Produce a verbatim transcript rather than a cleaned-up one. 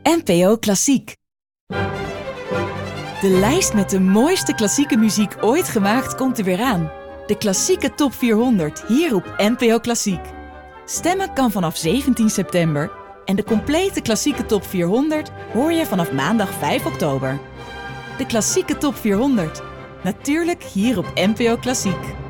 N P O Klassiek. De lijst met de mooiste klassieke muziek ooit gemaakt komt er weer aan. De klassieke top vierhonderd, hier op N P O Klassiek. Stemmen kan vanaf zeventien september en de complete klassieke top vierhonderd hoor je vanaf maandag vijf oktober. De klassieke top vierhonderd, natuurlijk hier op N P O Klassiek.